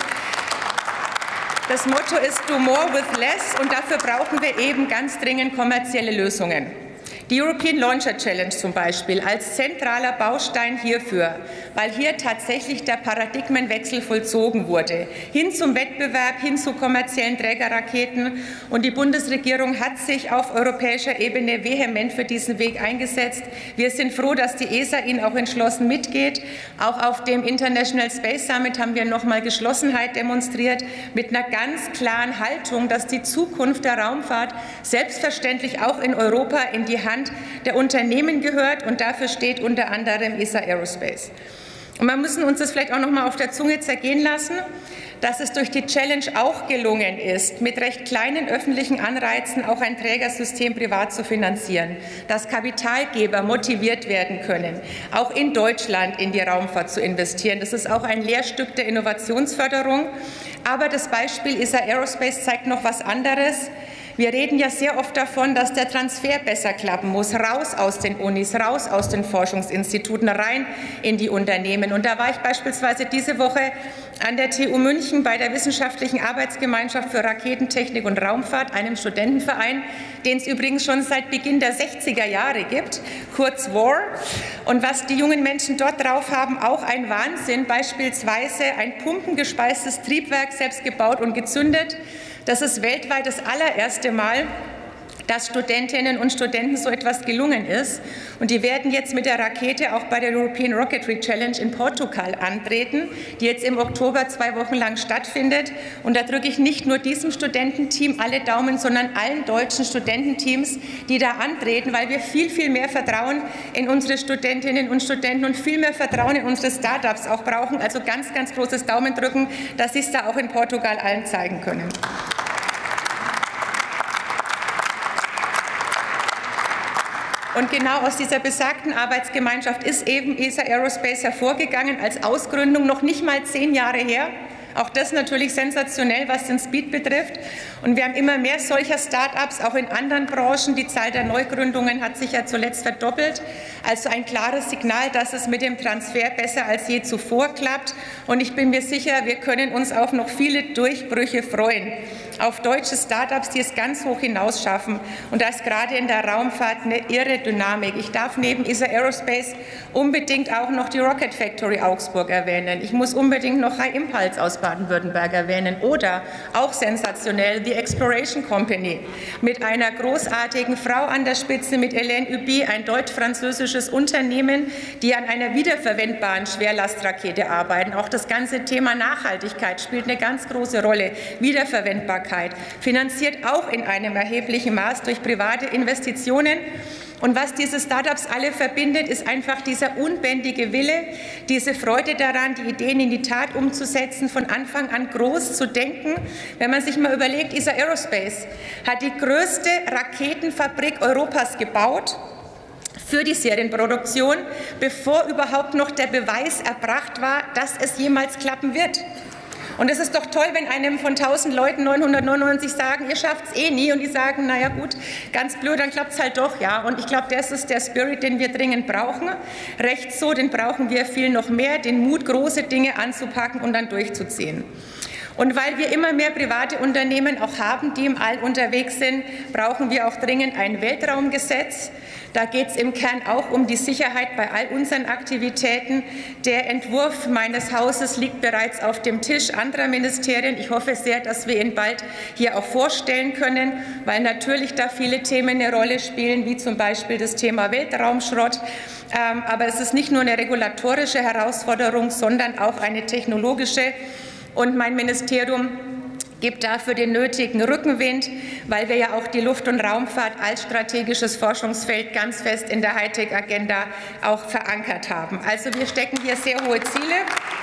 das Motto ist do more with less, und dafür brauchen wir eben ganz dringend kommerzielle Lösungen. Die European Launcher Challenge zum Beispiel als zentraler Baustein hierfür, weil hier tatsächlich der Paradigmenwechsel vollzogen wurde, hin zum Wettbewerb, hin zu kommerziellen Trägerraketen. Und die Bundesregierung hat sich auf europäischer Ebene vehement für diesen Weg eingesetzt. Wir sind froh, dass die E S A ihn auch entschlossen mitgeht. Auch auf dem International Space Summit haben wir noch mal Geschlossenheit demonstriert, mit einer ganz klaren Haltung, dass die Zukunft der Raumfahrt selbstverständlich auch in Europa in die Hand der Unternehmen gehört, und dafür steht unter anderem E S A Aerospace. Und wir müssen uns das vielleicht auch noch mal auf der Zunge zergehen lassen, dass es durch die Challenge auch gelungen ist, mit recht kleinen öffentlichen Anreizen auch ein Trägersystem privat zu finanzieren, dass Kapitalgeber motiviert werden können, auch in Deutschland in die Raumfahrt zu investieren. Das ist auch ein Lehrstück der Innovationsförderung. Aber das Beispiel E S A Aerospace zeigt noch was anderes. Wir reden ja sehr oft davon, dass der Transfer besser klappen muss, raus aus den Unis, raus aus den Forschungsinstituten, rein in die Unternehmen. Und da war ich beispielsweise diese Woche an der T U München bei der Wissenschaftlichen Arbeitsgemeinschaft für Raketentechnik und Raumfahrt, einem Studentenverein, den es übrigens schon seit Beginn der sechziger Jahre gibt, kurz W A R. Und was die jungen Menschen dort drauf haben, auch ein Wahnsinn, beispielsweise ein pumpengespeistes Triebwerk, selbst gebaut und gezündet. Das ist weltweit das allererste Mal, dass Studentinnen und Studenten so etwas gelungen ist. Und die werden jetzt mit der Rakete auch bei der European Rocketry Challenge in Portugal antreten, die jetzt im Oktober zwei Wochen lang stattfindet. Und da drücke ich nicht nur diesem Studententeam alle Daumen, sondern allen deutschen Studententeams, die da antreten, weil wir viel, viel mehr Vertrauen in unsere Studentinnen und Studenten und viel mehr Vertrauen in unsere Startups auch brauchen. Also ganz, ganz großes Daumen drücken, dass sie es da auch in Portugal allen zeigen können. Und genau aus dieser besagten Arbeitsgemeinschaft ist eben E S A Aerospace hervorgegangen, als Ausgründung noch nicht mal zehn Jahre her. Auch das natürlich sensationell, was den Speed betrifft. Und wir haben immer mehr solcher Start-ups, auch in anderen Branchen. Die Zahl der Neugründungen hat sich ja zuletzt verdoppelt. Also ein klares Signal, dass es mit dem Transfer besser als je zuvor klappt. Und ich bin mir sicher, wir können uns auf noch viele Durchbrüche freuen. auf deutsche Start-ups, die es ganz hoch hinaus schaffen. Und da ist gerade in der Raumfahrt eine irre Dynamik. Ich darf neben E S A Aerospace unbedingt auch noch die Rocket Factory Augsburg erwähnen. Ich muss unbedingt noch High Impulse aus Baden-Württemberg erwähnen oder auch sensationell die Exploration Company mit einer großartigen Frau an der Spitze, mit Hélène Huby, ein deutsch-französisches Unternehmen, die an einer wiederverwendbaren Schwerlastrakete arbeiten. Auch das ganze Thema Nachhaltigkeit spielt eine ganz große Rolle. Wiederverwendbarkeit finanziert auch in einem erheblichen Maß durch private Investitionen. Und was diese Start-ups alle verbindet, ist einfach dieser unbändige Wille, diese Freude daran, die Ideen in die Tat umzusetzen, von Anfang an groß zu denken. Wenn man sich mal überlegt, E S A Aerospace hat die größte Raketenfabrik Europas gebaut für die Serienproduktion, bevor überhaupt noch der Beweis erbracht war, dass es jemals klappen wird. Und es ist doch toll, wenn einem von tausend Leuten neunhundertneunundneunzig sagen, ihr schafft es eh nie, und die sagen, naja gut, ganz blöd, dann klappt es halt doch, ja. Und ich glaube, das ist der Spirit, den wir dringend brauchen. Recht so, den brauchen wir viel noch mehr, den Mut, große Dinge anzupacken und dann durchzuziehen. Und weil wir immer mehr private Unternehmen auch haben, die im All unterwegs sind, brauchen wir auch dringend ein Weltraumgesetz. Da geht es im Kern auch um die Sicherheit bei all unseren Aktivitäten. Der Entwurf meines Hauses liegt bereits auf dem Tisch anderer Ministerien. Ich hoffe sehr, dass wir ihn bald hier auch vorstellen können, weil natürlich da viele Themen eine Rolle spielen, wie zum Beispiel das Thema Weltraumschrott. Aber es ist nicht nur eine regulatorische Herausforderung, sondern auch eine technologische. Und mein Ministerium gibt dafür den nötigen Rückenwind, weil wir ja auch die Luft- und Raumfahrt als strategisches Forschungsfeld ganz fest in der Hightech-Agenda auch verankert haben. Also wir stecken hier sehr hohe Ziele.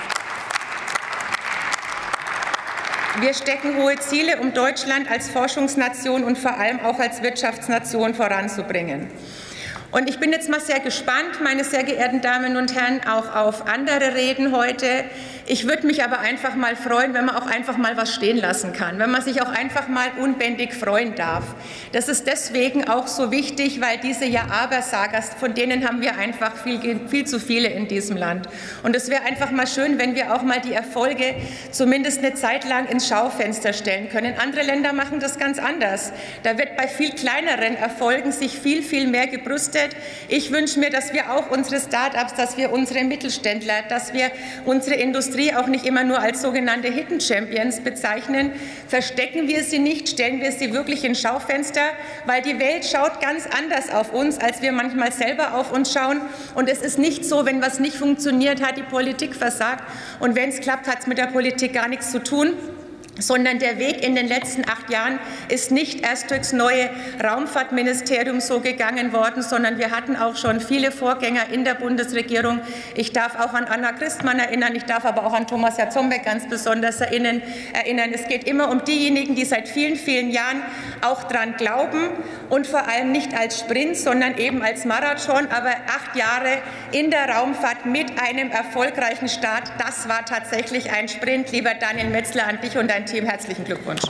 Wir stecken hohe Ziele, um Deutschland als Forschungsnation und vor allem auch als Wirtschaftsnation voranzubringen. Und ich bin jetzt mal sehr gespannt, meine sehr geehrten Damen und Herren, auch auf andere Reden heute. Ich würde mich aber einfach mal freuen, wenn man auch einfach mal was stehen lassen kann, wenn man sich auch einfach mal unbändig freuen darf. Das ist deswegen auch so wichtig, weil diese Ja-Aber-Sager, von denen haben wir einfach viel, viel zu viele in diesem Land. Und es wäre einfach mal schön, wenn wir auch mal die Erfolge zumindest eine Zeit lang ins Schaufenster stellen können. Andere Länder machen das ganz anders. Da wird bei viel kleineren Erfolgen sich viel, viel mehr gebrüstet. Ich wünsche mir, dass wir auch unsere Start-ups, dass wir unsere Mittelständler, dass wir unsere Industrie auch nicht immer nur als sogenannte Hidden Champions bezeichnen. Verstecken wir sie nicht, stellen wir sie wirklich ins Schaufenster, weil die Welt schaut ganz anders auf uns, als wir manchmal selber auf uns schauen. Und es ist nicht so, wenn was nicht funktioniert, hat die Politik versagt. Und wenn es klappt, hat es mit der Politik gar nichts zu tun. Sondern der Weg in den letzten acht Jahren ist nicht erst durchs neue Raumfahrtministerium so gegangen worden, sondern wir hatten auch schon viele Vorgänger in der Bundesregierung. Ich darf auch an Anna Christmann erinnern, ich darf aber auch an Thomas Jarzombeck ganz besonders erinnern. Es geht immer um diejenigen, die seit vielen, vielen Jahren auch dran glauben und vor allem nicht als Sprint, sondern eben als Marathon. Aber acht Jahre in der Raumfahrt mit einem erfolgreichen Start, das war tatsächlich ein Sprint. Lieber Daniel Metzler, an dich und dein Team herzlichen Glückwunsch.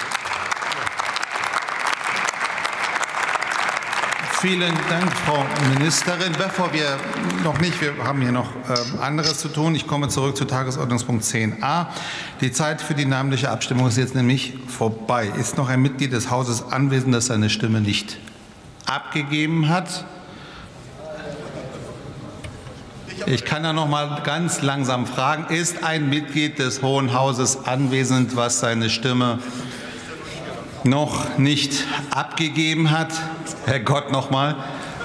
Vielen Dank, Frau Ministerin. Bevor wir noch nicht, wir haben hier noch äh, anderes zu tun. Ich komme zurück zu Tagesordnungspunkt zehn a. Die Zeit für die namentliche Abstimmung ist jetzt nämlich vorbei. Ist noch ein Mitglied des Hauses anwesend, das seine Stimme nicht abgegeben hat? Ich kann da noch mal ganz langsam fragen, ist ein Mitglied des Hohen Hauses anwesend, was seine Stimme noch nicht abgegeben hat? Herrgott, noch mal.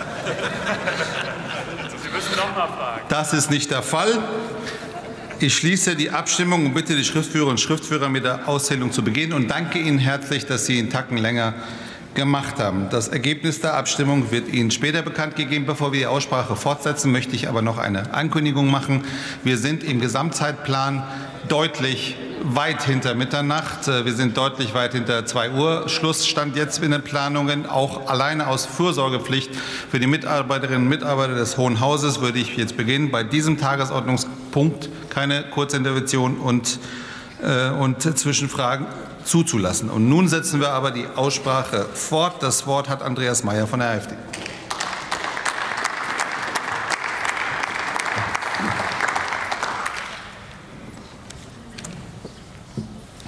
Sie müssen noch mal fragen. Das ist nicht der Fall. Ich schließe die Abstimmung und bitte die Schriftführerinnen und Schriftführer mit der Auszählung zu beginnen und danke Ihnen herzlich, dass Sie einen Tacken länger gemacht haben. Das Ergebnis der Abstimmung wird Ihnen später bekannt gegeben. Bevor wir die Aussprache fortsetzen, möchte ich aber noch eine Ankündigung machen. Wir sind im Gesamtzeitplan deutlich weit hinter Mitternacht. Wir sind deutlich weit hinter zwei Uhr. Schlussstand jetzt in den Planungen. Auch alleine aus Fürsorgepflicht für die Mitarbeiterinnen und Mitarbeiter des Hohen Hauses würde ich jetzt beginnen, bei diesem Tagesordnungspunkt keine Kurzintervention und, äh, und Zwischenfragen zuzulassen. Und nun setzen wir aber die Aussprache fort. Das Wort hat Andreas Mayer von der AfD.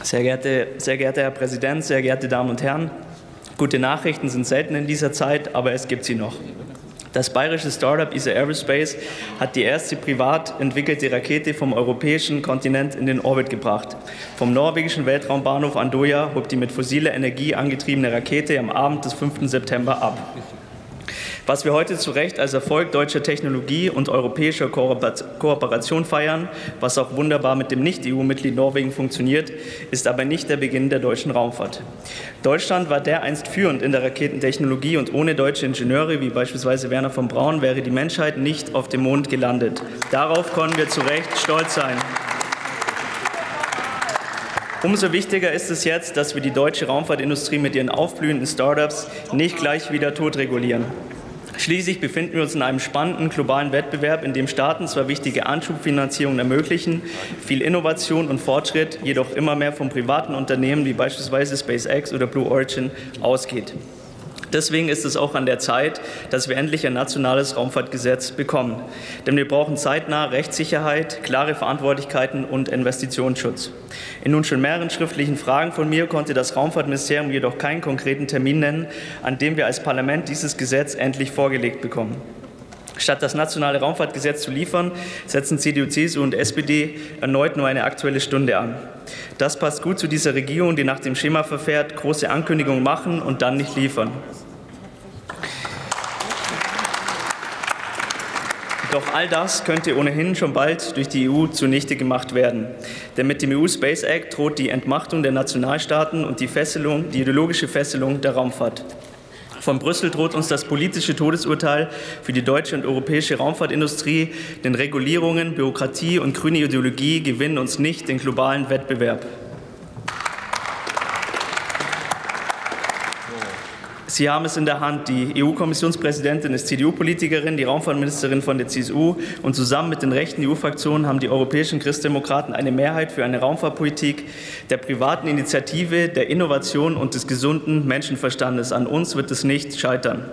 Sehr, geehrte, sehr geehrter Herr Präsident, sehr geehrte Damen und Herren, gute Nachrichten sind selten in dieser Zeit, aber es gibt sie noch. Das bayerische Startup E S A Aerospace hat die erste privat entwickelte Rakete vom europäischen Kontinent in den Orbit gebracht. Vom norwegischen Weltraumbahnhof Andøya hob die mit fossiler Energie angetriebene Rakete am Abend des fünften September ab. Was wir heute zu Recht als Erfolg deutscher Technologie und europäischer Kooperation feiern, was auch wunderbar mit dem Nicht-E U-Mitglied Norwegen funktioniert, ist aber nicht der Beginn der deutschen Raumfahrt. Deutschland war dereinst führend in der Raketentechnologie und ohne deutsche Ingenieure wie beispielsweise Werner von Braun wäre die Menschheit nicht auf dem Mond gelandet. Darauf können wir zu Recht stolz sein. Umso wichtiger ist es jetzt, dass wir die deutsche Raumfahrtindustrie mit ihren aufblühenden Startups nicht gleich wieder totregulieren. Schließlich befinden wir uns in einem spannenden globalen Wettbewerb, in dem Staaten zwar wichtige Anschubfinanzierungen ermöglichen, viel Innovation und Fortschritt jedoch immer mehr von privaten Unternehmen wie beispielsweise SpaceX oder Blue Origin ausgeht. Deswegen ist es auch an der Zeit, dass wir endlich ein nationales Raumfahrtgesetz bekommen. Denn wir brauchen zeitnah Rechtssicherheit, klare Verantwortlichkeiten und Investitionsschutz. In nun schon mehreren schriftlichen Fragen von mir konnte das Raumfahrtministerium jedoch keinen konkreten Termin nennen, an dem wir als Parlament dieses Gesetz endlich vorgelegt bekommen. Statt das nationale Raumfahrtgesetz zu liefern, setzen C D U, C S U und S P D erneut nur eine Aktuelle Stunde an. Das passt gut zu dieser Regierung, die nach dem Schema verfährt, große Ankündigungen machen und dann nicht liefern. Doch all das könnte ohnehin schon bald durch die E U zunichte gemacht werden. Denn mit dem E U Space Act droht die Entmachtung der Nationalstaaten und die, Fesselung, die ideologische Fesselung der Raumfahrt. Von Brüssel droht uns das politische Todesurteil für die deutsche und europäische Raumfahrtindustrie, denn Regulierungen, Bürokratie und grüne Ideologie gewinnen uns nicht den globalen Wettbewerb. Sie haben es in der Hand. Die E U-Kommissionspräsidentin ist C D U-Politikerin, die Raumfahrtministerin von der C S U und zusammen mit den rechten E U-Fraktionen haben die europäischen Christdemokraten eine Mehrheit für eine Raumfahrtpolitik der privaten Initiative, der Innovation und des gesunden Menschenverstandes. An uns wird es nicht scheitern.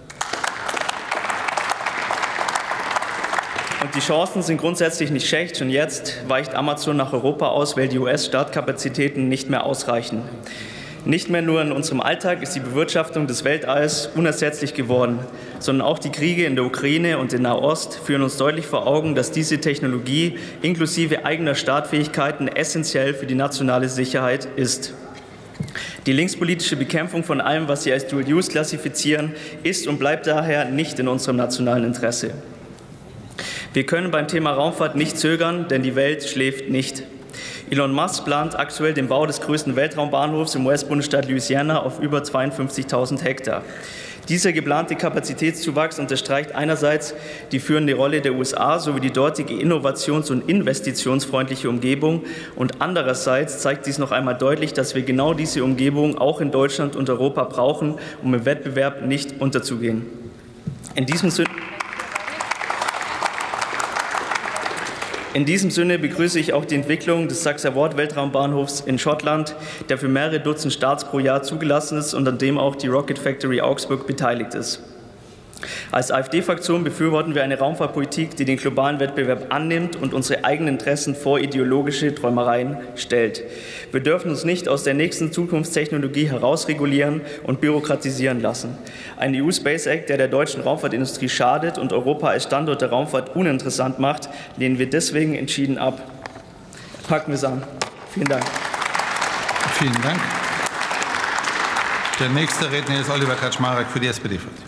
Und die Chancen sind grundsätzlich nicht schlecht. Schon jetzt weicht Amazon nach Europa aus, weil die U S-Startkapazitäten nicht mehr ausreichen. Nicht mehr nur in unserem Alltag ist die Bewirtschaftung des Weltalls unersetzlich geworden, sondern auch die Kriege in der Ukraine und in Nahost führen uns deutlich vor Augen, dass diese Technologie inklusive eigener Startfähigkeiten essentiell für die nationale Sicherheit ist. Die linkspolitische Bekämpfung von allem, was Sie als Dual Use klassifizieren, ist und bleibt daher nicht in unserem nationalen Interesse. Wir können beim Thema Raumfahrt nicht zögern, denn die Welt schläft nicht. Elon Musk plant aktuell den Bau des größten Weltraumbahnhofs im U S-Bundesstaat Louisiana auf über zweiundfünfzigtausend Hektar. Dieser geplante Kapazitätszuwachs unterstreicht einerseits die führende Rolle der U S A sowie die dortige innovations- und investitionsfreundliche Umgebung und andererseits zeigt dies noch einmal deutlich, dass wir genau diese Umgebung auch in Deutschland und Europa brauchen, um im Wettbewerb nicht unterzugehen. In diesem Sinne In diesem Sinne begrüße ich auch die Entwicklung des Sachs Award Weltraumbahnhofs in Schottland, der für mehrere Dutzend Starts pro Jahr zugelassen ist und an dem auch die Rocket Factory Augsburg beteiligt ist. Als AfD-Fraktion befürworten wir eine Raumfahrtpolitik, die den globalen Wettbewerb annimmt und unsere eigenen Interessen vor ideologische Träumereien stellt. Wir dürfen uns nicht aus der nächsten Zukunftstechnologie herausregulieren und bürokratisieren lassen. Ein E U Space Act, der der deutschen Raumfahrtindustrie schadet und Europa als Standort der Raumfahrt uninteressant macht, lehnen wir deswegen entschieden ab. Packen wir es an. Vielen Dank. Vielen Dank. Der nächste Redner ist Oliver Kaczmarek für die S P D-Fraktion.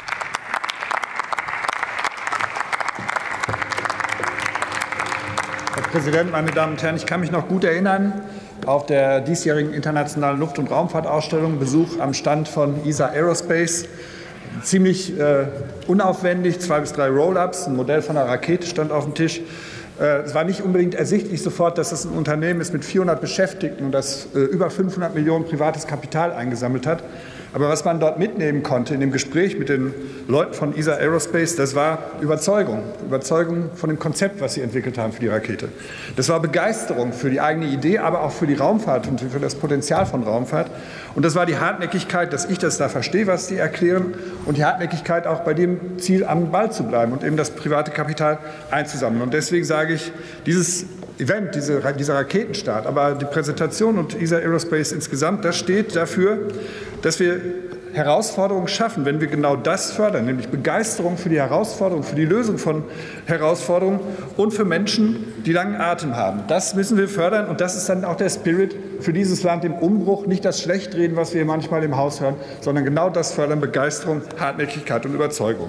Herr Präsident, meine Damen und Herren! Ich kann mich noch gut erinnern, auf der diesjährigen Internationalen Luft- und Raumfahrtausstellung, Besuch am Stand von E S A Aerospace. Ziemlich äh, unaufwendig, zwei bis drei Roll-ups, ein Modell von einer Rakete stand auf dem Tisch. Äh, es war nicht unbedingt ersichtlich sofort, dass es ein Unternehmen ist mit vierhundert Beschäftigten und das äh, über fünfhundert Millionen privates Kapital eingesammelt hat. Aber was man dort mitnehmen konnte in dem Gespräch mit den Leuten von E S A Aerospace, das war Überzeugung. Überzeugung von dem Konzept, was sie entwickelt haben für die Rakete. Das war Begeisterung für die eigene Idee, aber auch für die Raumfahrt und für das Potenzial von Raumfahrt. Und das war die Hartnäckigkeit, dass ich das da verstehe, was sie erklären, und die Hartnäckigkeit auch bei dem Ziel am Ball zu bleiben und eben das private Kapital einzusammeln. Und deswegen sage ich, dieses Event, diese, dieser Raketenstart, aber die Präsentation und E S A Aerospace insgesamt, das steht dafür, dass wir Herausforderungen schaffen, wenn wir genau das fördern, nämlich Begeisterung für die Herausforderung, für die Lösung von Herausforderungen und für Menschen, die langen Atem haben. Das müssen wir fördern und das ist dann auch der Spirit für dieses Land im Umbruch. Nicht das Schlechtreden, was wir manchmal im Haus hören, sondern genau das fördern: Begeisterung, Hartnäckigkeit und Überzeugung.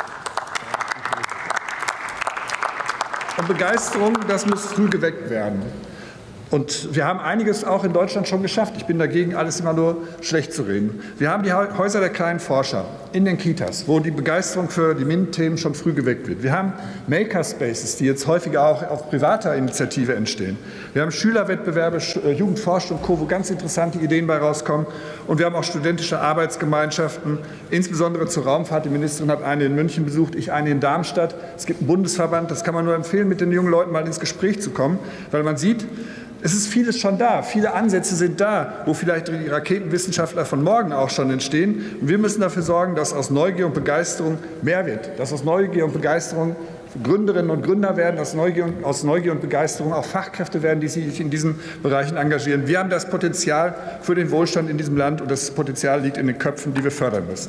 Und Begeisterung, das muss früh geweckt werden. Und wir haben einiges auch in Deutschland schon geschafft. Ich bin dagegen, alles immer nur schlecht zu reden. Wir haben die Häuser der kleinen Forscher in den Kitas, wo die Begeisterung für die MINT-Themen schon früh geweckt wird. Wir haben Makerspaces, die jetzt häufiger auch auf privater Initiative entstehen. Wir haben Schülerwettbewerbe, Jugend forscht und Co., wo ganz interessante Ideen bei rauskommen. Und wir haben auch studentische Arbeitsgemeinschaften, insbesondere zur Raumfahrt. Die Ministerin hat eine in München besucht, ich eine in Darmstadt. Es gibt einen Bundesverband, das kann man nur empfehlen, mit den jungen Leuten mal ins Gespräch zu kommen, weil man sieht, es ist vieles schon da, viele Ansätze sind da, wo vielleicht die Raketenwissenschaftler von morgen auch schon entstehen. Und wir müssen dafür sorgen, dass aus Neugier und Begeisterung mehr wird, dass aus Neugier und Begeisterung Gründerinnen und Gründer werden, dass Neugier und, aus Neugier und Begeisterung auch Fachkräfte werden, die sich in diesen Bereichen engagieren. Wir haben das Potenzial für den Wohlstand in diesem Land und das Potenzial liegt in den Köpfen, die wir fördern müssen.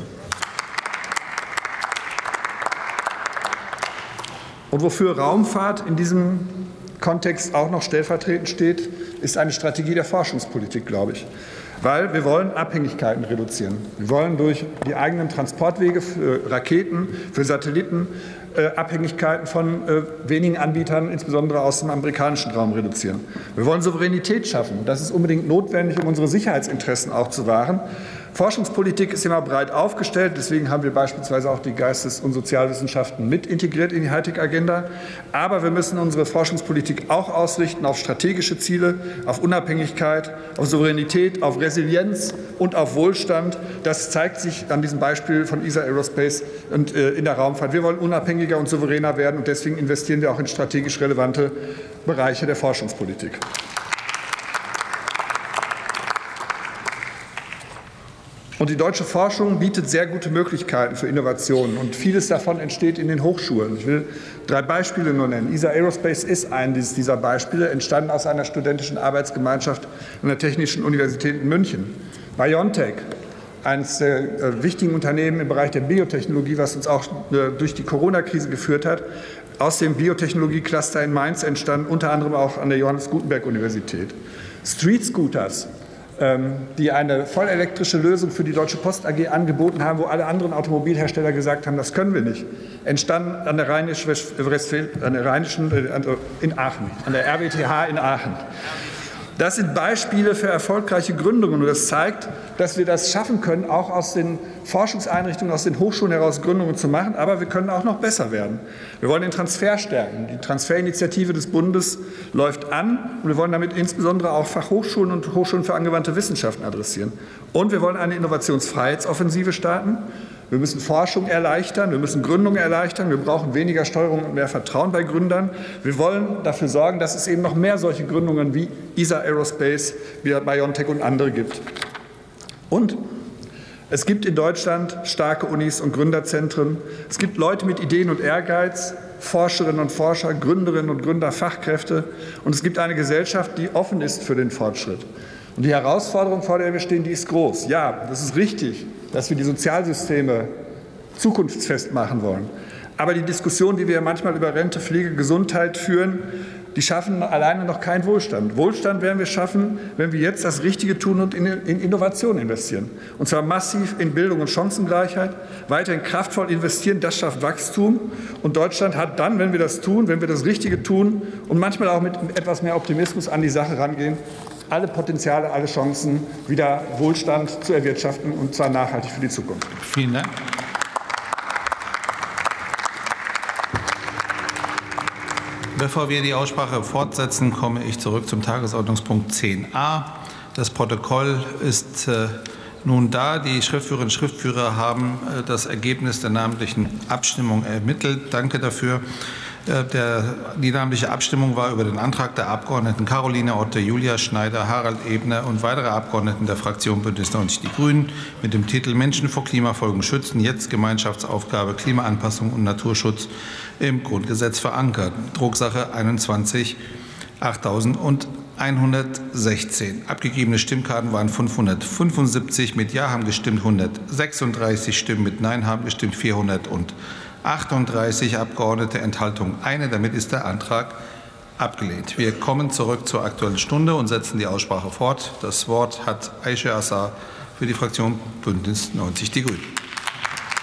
Und wofür Raumfahrt in diesem Kontext auch noch stellvertretend steht, ist eine Strategie der Forschungspolitik, glaube ich. Weil wir wollen Abhängigkeiten reduzieren. Wir wollen durch die eigenen Transportwege für Raketen, für Satelliten äh, Abhängigkeiten von äh, wenigen Anbietern, insbesondere aus dem amerikanischen Raum, reduzieren. Wir wollen Souveränität schaffen. Das ist unbedingt notwendig, um unsere Sicherheitsinteressen auch zu wahren. Forschungspolitik ist immer breit aufgestellt. Deswegen haben wir beispielsweise auch die Geistes- und Sozialwissenschaften mit integriert in die Hightech-Agenda. Aber wir müssen unsere Forschungspolitik auch ausrichten auf strategische Ziele, auf Unabhängigkeit, auf Souveränität, auf Resilienz und auf Wohlstand. Das zeigt sich an diesem Beispiel von E S A Aerospace und äh, in der Raumfahrt. Wir wollen unabhängiger und souveräner werden und deswegen investieren wir auch in strategisch relevante Bereiche der Forschungspolitik. Und die deutsche Forschung bietet sehr gute Möglichkeiten für Innovationen. Und vieles davon entsteht in den Hochschulen. Ich will drei Beispiele nur nennen. E S A Aerospace ist eines dieser Beispiele, entstanden aus einer studentischen Arbeitsgemeinschaft an der Technischen Universität in München. BioNTech, eines der wichtigen Unternehmen im Bereich der Biotechnologie, was uns auch durch die Corona-Krise geführt hat, aus dem Biotechnologie-Cluster in Mainz entstanden, unter anderem auch an der Johannes Gutenberg-Universität. Street Scooters, die eine vollelektrische Lösung für die Deutsche Post A G angeboten haben, wo alle anderen Automobilhersteller gesagt haben, das können wir nicht, entstanden an der Rheinisch an der Rheinischen in Aachen, an der R W T H in Aachen. Das sind Beispiele für erfolgreiche Gründungen und das zeigt, dass wir das schaffen können, auch aus den Forschungseinrichtungen, aus den Hochschulen heraus Gründungen zu machen, aber wir können auch noch besser werden. Wir wollen den Transfer stärken. Die Transferinitiative des Bundes läuft an und wir wollen damit insbesondere auch Fachhochschulen und Hochschulen für angewandte Wissenschaften adressieren. Und wir wollen eine Innovationsfreiheitsoffensive starten. Wir müssen Forschung erleichtern, wir müssen Gründung erleichtern, wir brauchen weniger Steuerung und mehr Vertrauen bei Gründern. Wir wollen dafür sorgen, dass es eben noch mehr solche Gründungen wie E S A Aerospace, wie BioNTech und andere gibt. Und es gibt in Deutschland starke Unis und Gründerzentren. Es gibt Leute mit Ideen und Ehrgeiz, Forscherinnen und Forscher, Gründerinnen und Gründer, Fachkräfte. Und es gibt eine Gesellschaft, die offen ist für den Fortschritt. Und die Herausforderung, vor der wir stehen, die ist groß. Ja, das ist richtig, dass wir die Sozialsysteme zukunftsfest machen wollen. Aber die Diskussion, die wir manchmal über Rente, Pflege, Gesundheit führen, die schaffen alleine noch keinen Wohlstand. Wohlstand werden wir schaffen, wenn wir jetzt das Richtige tun und in, in Innovation investieren. Und zwar massiv in Bildung und Chancengleichheit, weiterhin kraftvoll investieren, das schafft Wachstum. Und Deutschland hat dann, wenn wir das tun, wenn wir das Richtige tun und manchmal auch mit etwas mehr Optimismus an die Sache rangehen, alle Potenziale, alle Chancen, wieder Wohlstand zu erwirtschaften, und zwar nachhaltig für die Zukunft. Vielen Dank. Bevor wir die Aussprache fortsetzen, komme ich zurück zum Tagesordnungspunkt zehn a. Das Protokoll ist äh, nun da. Die Schriftführerinnen und Schriftführer haben äh, das Ergebnis der namentlichen Abstimmung ermittelt. Danke dafür. Der, die namentliche Abstimmung war über den Antrag der Abgeordneten Caroline Otte, Julia Schneider, Harald Ebner und weitere Abgeordneten der Fraktion Bündnis neunzig Die Grünen mit dem Titel Menschen vor Klimafolgen schützen, jetzt Gemeinschaftsaufgabe Klimaanpassung und Naturschutz im Grundgesetz verankert. Drucksache einundzwanzig achttausendeinhundertsechzehn. Abgegebene Stimmkarten waren fünfhundertfünfundsiebzig. Mit Ja haben gestimmt hundertsechsunddreißig Stimmen, mit Nein haben gestimmt vierhundertachtunddreißig Abgeordnete, Enthaltung eine. Damit ist der Antrag abgelehnt. Wir kommen zurück zur Aktuellen Stunde und setzen die Aussprache fort. Das Wort hat Ayşe Asar für die Fraktion Bündnis neunzig Die Grünen.